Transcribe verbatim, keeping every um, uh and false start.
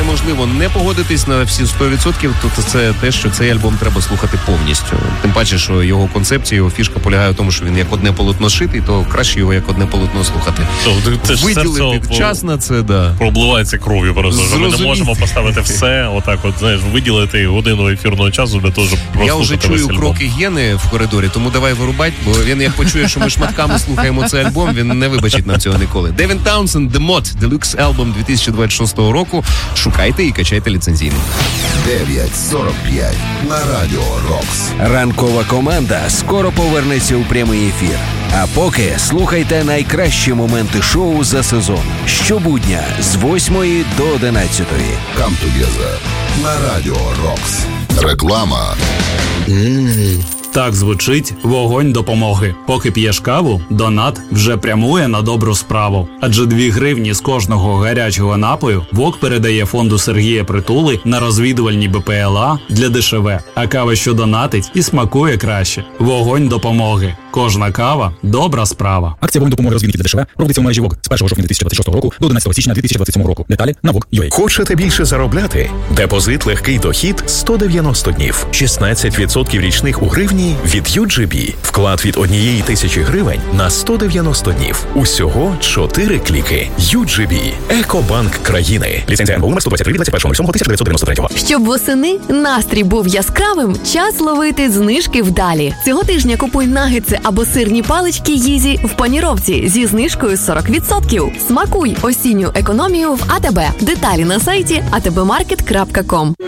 неможливо не погодитись на всі сто відсотків, то це те, що цей альбом треба слухати повністю. Тим паче, що його концепція, його фішка полягає в тому, що він як одне полотно шитий, то краще його як одне полотно слухати. То, виділити час на це, да. Пробливається кров'ю просто, що ми не можемо поставити все, отак от, знаєш, виділити годину ефірного часу для того, щоб Я вже чую кроки Гени в коридорі, тому давай вирубать, бо він як почує, що ми шматками слухаємо цей альбом, він не вибачить нам цього ніколи. Девін Таунсенд, The Mod, Deluxe Album дві тисячі двадцять шостого року. Шукайте і качайте ліцензійно. дев'ять сорок п'ять на Радіо Рокс. Ранкова команда скоро повернеться у прямий ефір. А поки слухайте найкращі моменти шоу за сезон. Щобудня з восьмої до одинадцятої. Come together на Радіо Рокс. Реклама. Так звучить вогонь допомоги. Поки п'єш каву, донат вже прямує на добру справу. Адже дві гривні з кожного гарячого напою ВОК передає фонду Сергія Притули на розвідувальні БПЛА для ДШВ. А кава, що донатить, і смакує краще. Вогонь допомоги. Кожна кава – добра справа. Акція «Вогонь допомоги розвідки для ДШВ» проводиться в мережі ВОК з першого жовтня дві тисячі двадцять шостого року до одинадцятого січня дві тисячі двадцять сьомого року. Деталі на вок крапка ю а. Хочете більше заробляти? Депозит «Легкий дохід» сто дев'яносто днів. шістнадцять відсотків річних у гривні від ю джі бі. Вклад від однієї тисячі гривень на сто дев'яносто днів. Усього чотири кліки. ю джі бі. Екобанк країни. Ліцензія ен бе у номер сто двадцять три від двадцять першого сьомого тисяча дев'ятсот дев'яносто третього. Щоб восени настрій був яскравим, час ловити знижки вдалі. Цього тижня купуй нагетси або сирні палички Їзі в паніровці зі знижкою сорок відсотків. Смакуй осінню економію в АТБ. Деталі на сайті а те бе маркет крапка ком.